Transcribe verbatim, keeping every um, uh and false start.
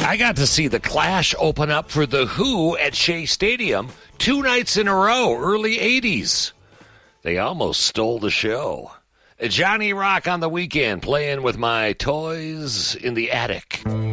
I got to see The Clash open up for The Who at Shea Stadium two nights in a row, early eighties. They almost stole the show. Johnny Rock on the weekend, playing with my toys in the attic.